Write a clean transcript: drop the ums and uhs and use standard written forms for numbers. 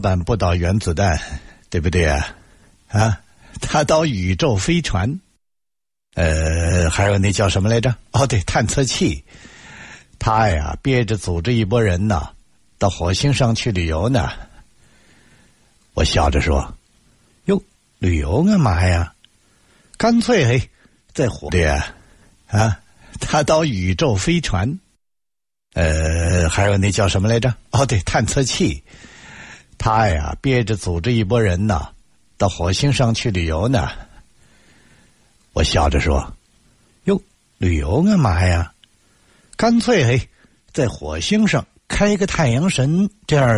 板不导原子弹，对不对啊？啊，他导宇宙飞船，还有那叫什么来着？哦，对，探测器。他呀，憋着组织一拨人呢，到火星上去旅游呢。我笑着说：“哟，旅游干嘛呀？干脆在火对啊，他导宇宙飞船。”还有那叫什么来着？哦，对，探测器。他呀，憋着组织一拨人呢，到火星上去旅游呢。我笑着说：“哟，旅游干嘛呀？干脆在火星上开个太阳神这样。”